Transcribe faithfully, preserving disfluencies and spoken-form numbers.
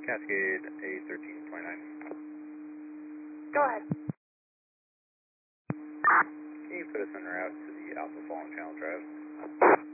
Cascade A thirteen twenty-nine. Go ahead. Can you put us en route to the Alpha Fallen Channel Drive?